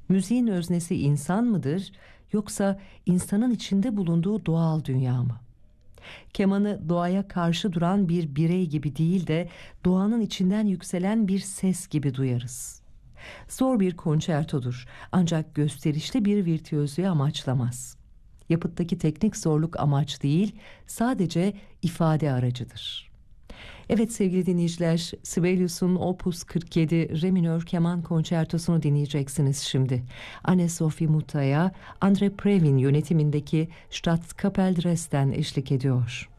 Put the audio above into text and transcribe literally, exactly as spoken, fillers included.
Müziğin öznesi insan mıdır, yoksa insanın içinde bulunduğu doğal dünya mı? Kemanı doğaya karşı duran bir birey gibi değil de doğanın içinden yükselen bir ses gibi duyarız. Zor bir konçertodur, ancak gösterişli bir virtüözlüğü amaçlamaz. Yapıttaki teknik zorluk amaç değil, sadece ifade aracıdır. Evet sevgili dinleyiciler, Sibelius'un Opus kırk yedi Re minör keman konçertosunu dinleyeceksiniz şimdi. Anne-Sophie Mutta'ya Andre Previn yönetimindeki Staatskapell Dresden eşlik ediyor.